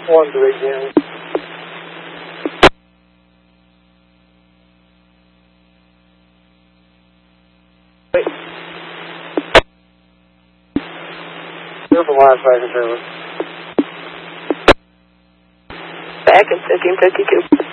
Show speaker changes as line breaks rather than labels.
1-3 again. Wait. Clear for line 5 controller.
Back in 1552.